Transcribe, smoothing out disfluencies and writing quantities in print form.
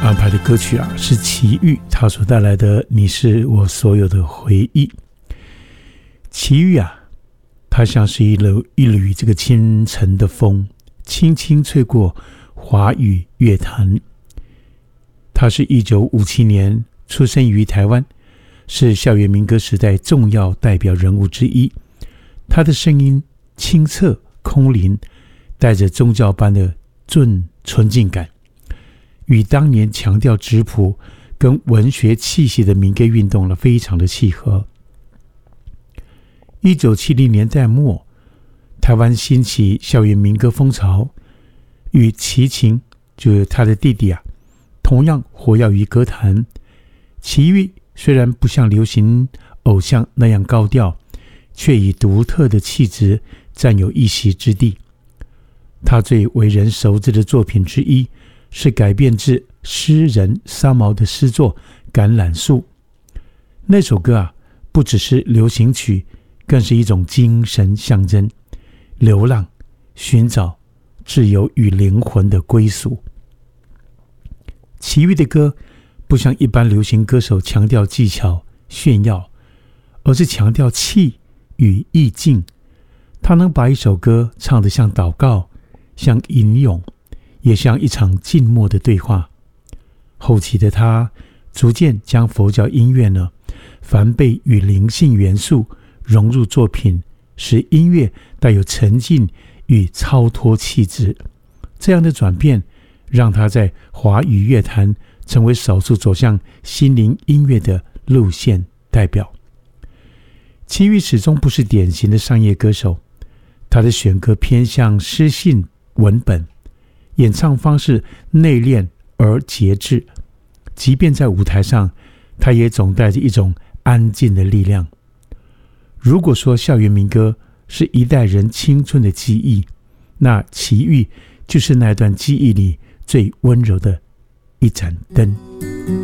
安排的歌曲啊，是齐豫他所带来的《你是我所有的回忆》。齐豫啊，它像是一缕这个清晨的风，轻轻吹过华语乐坛。他是1957年出生于台湾，是校园民歌时代重要代表人物之一。他的声音清澈空灵，带着宗教般的纯净感，与当年强调质朴跟文学气息的民歌运动非常的契合。1970年代末，台湾兴起校园民歌风潮，与齐秦就是他的弟弟啊，同样活跃于歌坛。齐豫虽然不像流行偶像那样高调，却以独特的气质占有一席之地。他最为人熟知的作品之一是改编自诗人三毛的诗作《橄榄树》。那首歌啊，不只是流行曲，更是一种精神象征，流浪，寻找自由与灵魂的归属。齐豫的歌不像一般流行歌手强调技巧炫耀，而是强调气与意境。他能把一首歌唱得像祷告，像吟咏，也像一场静默的对话。后期的他逐渐将佛教音乐梵贝与灵性元素融入作品，使音乐带有沉静与超脱气质。这样的转变让他在华语乐坛成为少数走向心灵音乐的路线代表。齐豫始终不是典型的商业歌手，他的选歌偏向诗性文本，演唱方式内敛而节制，即便在舞台上，他也总带着一种安静的力量。如果说校园民歌是一代人青春的记忆，那齐豫就是那段记忆里最温柔的一盏灯。